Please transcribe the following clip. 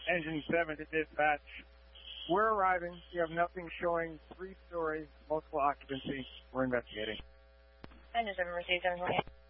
Engine 7 to dispatch. We're arriving. You have nothing showing 3-story multiple occupancy. We're investigating. Engine 7 received 728.